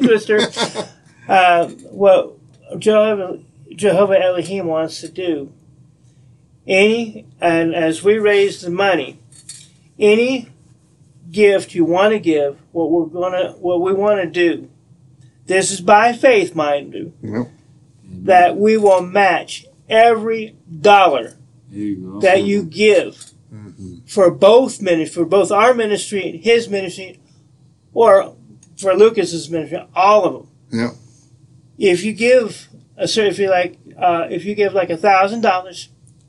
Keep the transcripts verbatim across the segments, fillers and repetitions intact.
twister. Uh, what Jehovah, Jehovah Elohim wants to do. Any, and as we raise the money, any gift you want to give, what we're gonna, what we want to do, this is by faith, mind you, yep. that we will match every dollar you that you give mm-hmm. for both ministry, for both our ministry and his ministry, or for Lucas's ministry, all of them. Yep. If you give a certain, if you like, uh, if you give like a thousand dollars.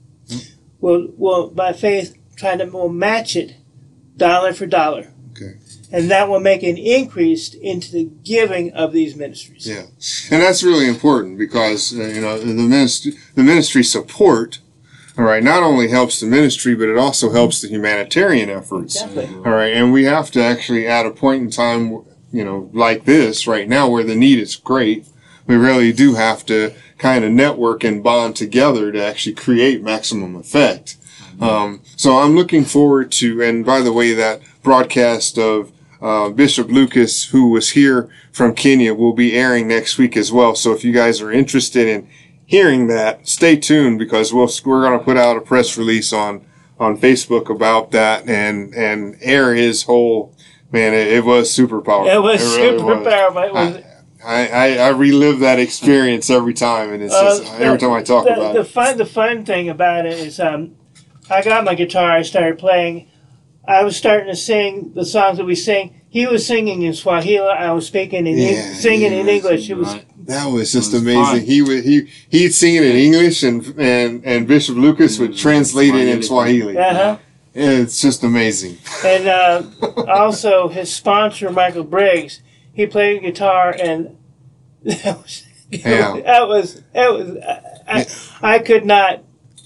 We'll, we'll, by faith, try to we'll match it dollar for dollar. Okay. And that will make an increase into the giving of these ministries. Yeah. And that's really important because, uh, you know, the ministry, the ministry support, all right, not only helps the ministry, but it also helps the humanitarian efforts. Exactly. All right. And we have to actually, at a point in time, you know, like this right now where the need is great, we really do have to kind of network and bond together to actually create maximum effect. Um, so I'm looking forward to, and by the way, that broadcast of uh, Bishop Lucas, who was here from Kenya, will be airing next week as well. So if you guys are interested in hearing that, stay tuned because we'll, we're going to put out a press release on, on Facebook about that and, and air his whole, man, it, it was super powerful. It was it really super was. powerful. It was, I, I, I, I relive that experience every time, and it's uh, just every time I talk the, about the it. Fun, the fun thing about it is um, I got my guitar, I started playing. I was starting to sing the songs that we sing. He was singing in Swahili, I was speaking in Yeah, singing yeah, in English. It was That was just It was amazing. fun. He would he he'd sing it in English, and and and Bishop Lucas would translate it in Swahili. uh-huh. It's just amazing. And uh, also his sponsor, Michael Briggs, he played guitar, and that was Yeah. that was that was I, I could not.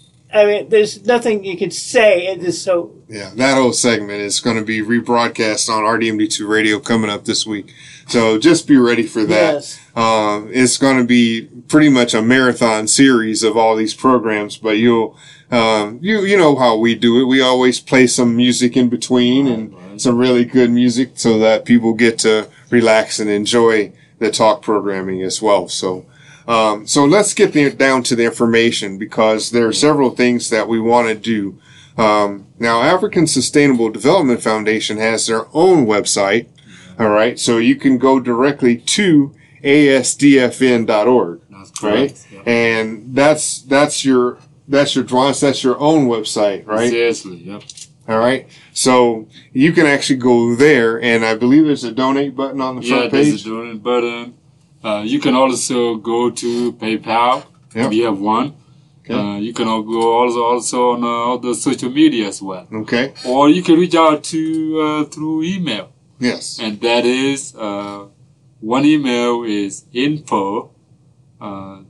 I mean, there's nothing you could say. It is so. Yeah, that whole segment is going to be rebroadcast on R D M D two Radio coming up this week. So just be ready for that. Yes. Um, it's going to be pretty much a marathon series of all these programs, but you'll, um, you, you know how we do it. We always play some music in between and Right. some really good music so that people get to relax and enjoy the talk programming as well. So, um, so let's get there down to the information because there are several things that we want to do. Um, now African Sustainable Development Foundation has their own website. All right. So you can go directly to A S D F N dot org. That's Right. correct. Yep. And that's, that's your, that's your drawings. That's your own website, right? Seriously, yep. All right. So you can actually go there, and I believe there's a donate button on the Yeah, front there's page. a donate button. Uh, you can also go to PayPal. Yep. We have one. Okay. Uh, you can al- go also also on uh, other social media as well. Okay. Or you can reach out to uh, through email. Yes. And that is, uh, one email is info, uh,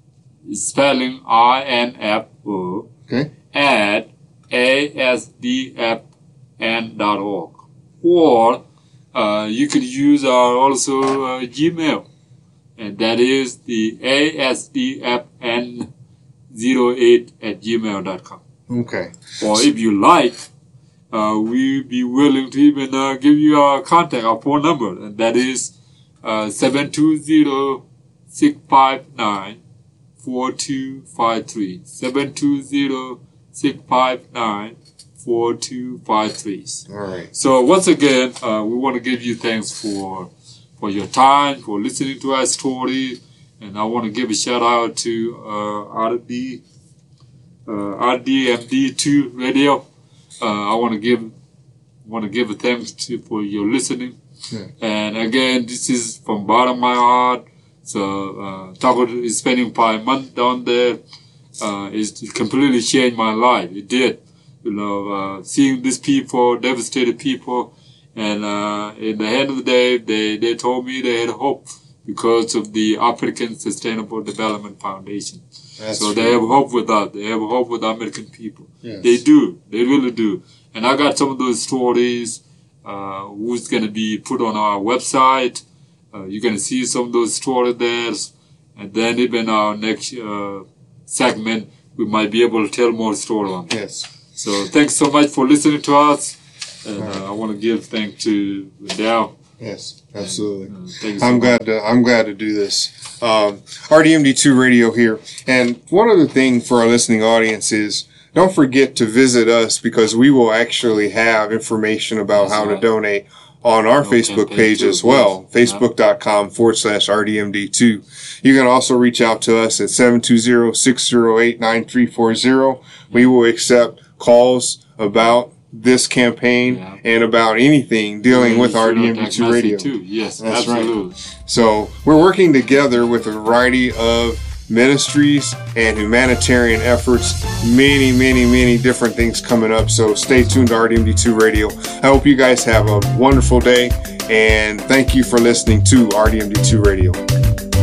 spelling I N F O, Okay. at A S D F N dot org. Or, uh, you could use our also, uh, Gmail. And that is the A S D F N zero eight at gmail dot com. Okay. Or if you like, uh, we'll be willing to even uh, give you our contact, our phone number, and that is uh, seven two zero, six five nine, four two five three. seven two zero, six five nine, four two five three. All right. So once again, uh, we want to give you thanks for for your time, for listening to our story, and I want to give a shout out to uh, R D uh, R D M D two Radio. Uh, I want to give want to give a thanks to for your listening. Yeah. And again, this is from bottom of my heart. So uh, Taco is spending five months down there. Uh, it's completely changed my life. It did. You know, uh, seeing these people, devastated people, and uh, in the end of the day, they, they told me they had hope because of the African Sustainable Development Foundation. That's so true. they have hope with us. They have hope with the American people. Yes. They do. They really do. And I got some of those stories uh, who's going to be put on our website. Uh, you're going to see some of those stories there. And then even our next uh, segment, we might be able to tell more stories on that. Yes. So thanks so much for listening to us. And uh, I want to give thanks to Dal Yes, absolutely. And, uh, thank you so I'm much. glad to I'm glad to do this. Um, R D M D two Radio here, and one other thing for our listening audience is don't forget to visit us because we will actually have information about That's how right. to donate on our No Facebook campaign page too, as well, yes. facebook.com forward slash RDMD2. You can also reach out to us at seven two zero, six zero eight, nine three four zero. We will accept calls about this campaign Yeah. and about anything dealing with You R should D know M D text two message Radio. Too. Yes, That's right. absolutely. So we're working together with a variety of ministries and humanitarian efforts, many, many, many different things coming up. So stay tuned to R D M D two Radio. I hope you guys have a wonderful day, and thank you for listening to R D M D two Radio.